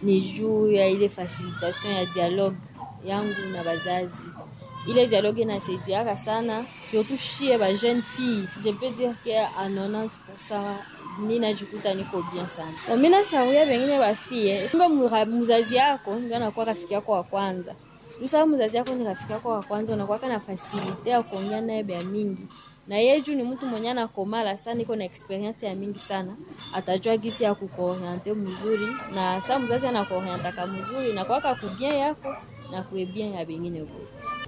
ni juu ya ile facilitation ya dialogue yangu na bazazi. Ile dialogue inasaidia sana, surtout chez les jeunes filles. Je peux dire qu'à 90% ninajikuta niko bien sana. Kwa mimi nashauria wengine wa fie, kumbe mzazi yako ndio anakuwa rafiki yako wa kwanza. Usawa mzazi yako ni rafiki yako wa kwanza, unakuwa na facility ya kuongea naye bia mingi. Na yeye juu ni mtu mwenye anakomala sana, iko na experience ya mingi sana, atajua gisi ya kukuorienter mzuri, na sasa mzazi anakuorienter kama mzuri na kwa kubien yako na kuebien ya wengine huko.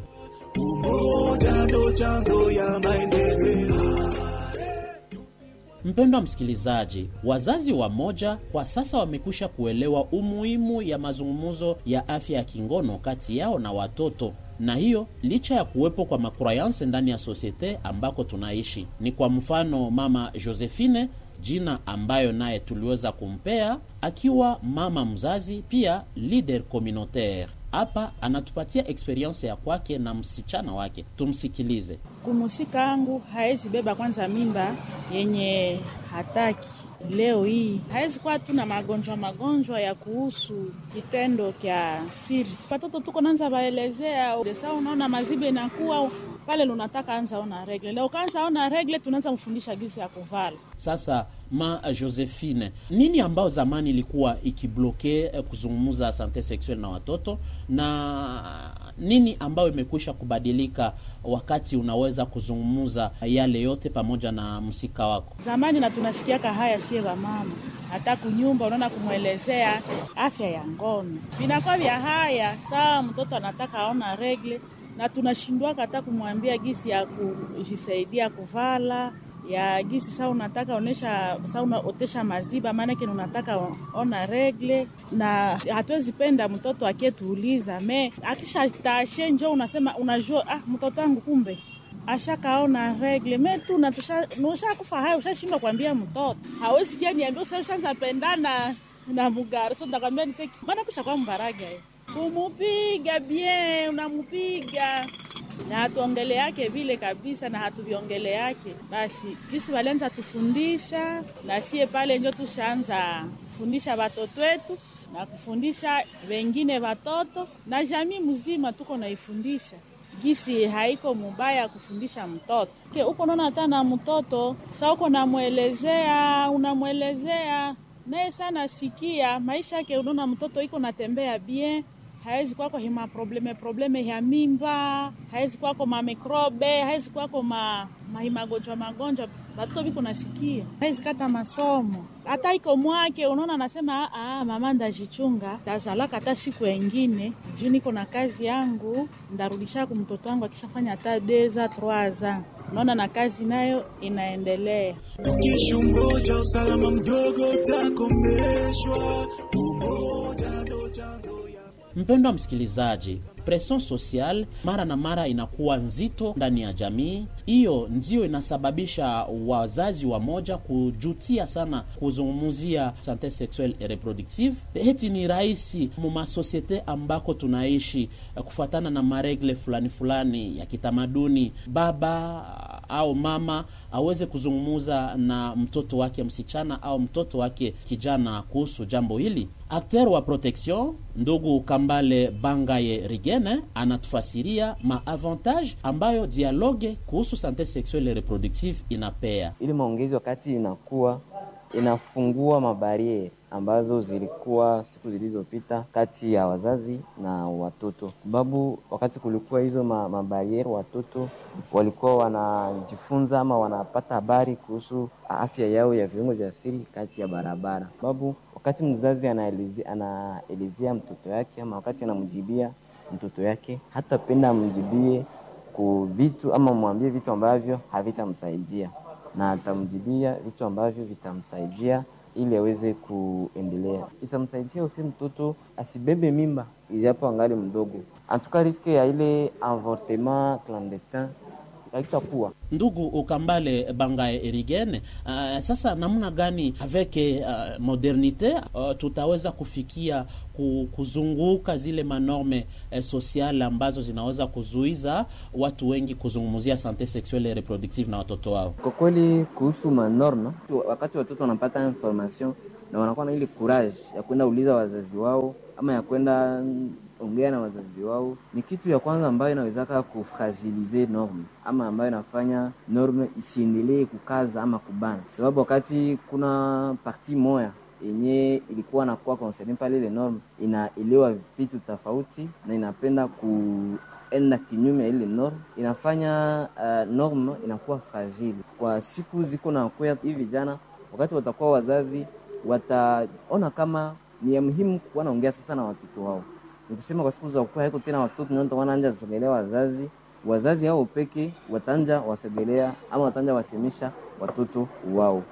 Mpendwa msikilizaji, wazazi wa moja kwa sasa wamekwisha kuelewa umuhimu ya mazungumzo ya afya ya kingono kati yao na watoto, na hiyo licha ya kuwepo kwa makroyanse ndani ya sosiete ambako tunaishi. Ni kwa mfano mama Josephine, jina ambayo naye tuliweza kumpea akiwa mama mzazi pia leader communautaire. Hapa anatupatia experience ya kwake na msichana wake. Tumsikilize. Kumusika angu haezi beba kwanza mimba yenye hataki. Leo hii haezi kwa tuna magonjwa ya kuhusu kitendo kya siri. Watoto tuko nanza baelezea, desa unaona mazibe inakuwa pale lunataka anza ona regle. Leo kanza ona regle tunaanza mfundisha gisi ya kuvala. Sasa ma Josephine, nini ambao zamani ilikuwa ikibloke kuzungumza sante sexuelle na watoto, na nini ambao imekwisha kubadilika wakati unaweza kuzungumza yale yote pamoja na msika wako? Zamani na tunasikiaka haya sie wa mama, hata kunyumba unaona kumuelezea afya ya ngono. Vinakuwa vya haya, saa mtoto anataka aona regle na tunashindwa hata kumwambia gisi ya kujisaidia kuvala, ya gisi saa unataka onesha, saa unaotesha maziba maana yake unataka ona regle, na hatuwezi penda mtoto akietuuliza akisha tashe njoo unasema unajua mtoto wangu kumbe ashakaona regle metu na tusha hayo ushashindwa kuambia mtoto. Hawezi kia niambia sasa ushaanza pendana na mugari, so ndakwambia niseki maana kusha kwa mbaraga kumupiga bien, unamupiga na hatuongele yake vile kabisa, na hatuviongele yake. Basi kisi walianza tufundisha, na sie pale ndio tushaanza kufundisha watoto wetu na kufundisha wengine watoto, na jamii mzima tuko naifundisha gisi haiko mubaya kufundisha mtoto. Uko naona hata na mtoto sasa uko unamuelezea naye sana sikia maisha yake, unaona mtoto iko natembea bien, haezi kwako hima probleme ya mimba, haezi kwako mamikrobe, haezi kwako magonjwa, watoto biko nasikia, haezi kata masomo. Hata iko mwake unaona anasema mama ndajichunga, tazalaka hata siku nyingine, juu niko na kazi yangu, ndarudisha kwa mtoto wangu akishafanya hata 2-3 unaona na kazi nayo inaendelea. Ukishungoja usalama mdogo utakomeshwa. Mpendwa msikilizaji, pression social mara na mara inakuwa nzito ndani ya jamii. Hiyo ndio inasababisha wazazi wa moja kujutia sana kuzungumzia sante sexuelle et reproductive. Heti ni rahisi muma societe ambako tunaishi kufuatana na maregle fulani ya kitamaduni, baba au mama aweze kuzungumza na mtoto wake msichana au mtoto wake kijana kuhusu jambo hili. Acteur wa protection ndugu Kambale Bangaye Rigene anatufasiria maavantage ambayo dialogue kuhusu sante sexuelle et reproductive inapea. Ili maongezi wakati inakuwa inafungua mabariere ambazo zilikuwa siku zilizopita kati ya wazazi na watoto, sababu wakati kulikuwa hizo mabariere watoto walikuwa wanajifunza ama wanapata habari kuhusu afya yao ya viungo vya siri kati ya barabara, sababu wakati mzazi anaelezea mtoto yake ama wakati anamjibia mtoto yake, hata penda amjibie ku vitu ama mwambie vitu ambavyo havitamsaidia, na atamjibia vitu ambavyo vitamsaidia ili aweze kuendelea. Itamsaidia usi mtoto asibebe mimba ijapo angali mdogo. Antuka riske ya ile avortement clandestin haitakuwa. Ndugu Ukambale Bangaye Erigene, sasa namna gani avec modernite tutaweza kufikia kuzunguka zile manorme sociale ambazo zinaweza kuzuiza watu wengi kuzungumzia sante sexuelle et reproductive na watoto wao? Kwa kweli kuhusu manorme, wakati watoto wanapata information na wanakuwa na ile courage ya kwenda uliza wazazi wao ama ya kwenda ongea na wazazi wao, ni kitu ya kwanza ambayo inawezaka kufragilize norme ama ambayo inafanya norme isiendelee kukaza ama kubana, sababu wakati kuna parti moya yenye ilikuwa nakuwa concerned pale ile norme inaelewa vitu tofauti na inapenda kuenda kinyume ile norme, inafanya norme inakuwa fragile. Kwa siku ziko na kwa hivi vijana, wakati watakuwa wazazi wataona kama ni ya muhimu kuwa naongea sasa na watoto wao. Nikusema kwa siku za kukua haiko tena watoto ndio wanaanza kusogelea wazazi hao peke watanja wasogelea ama watanja wasemisha watoto wao.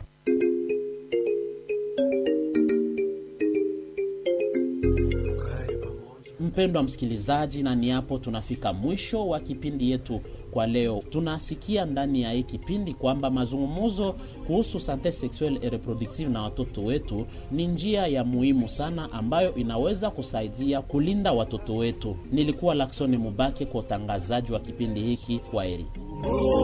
Mpendwa msikilizaji, na ni hapo tunafika mwisho wa kipindi yetu kwa leo. Tunasikia ndani ya hii kipindi kwamba mazungumzo kuhusu sante sexuelle et reproductive na watoto wetu ni njia ya muhimu sana ambayo inaweza kusaidia kulinda watoto wetu. Nilikuwa Laksoni Mubake kwa utangazaji wa kipindi hiki. Kwaheri.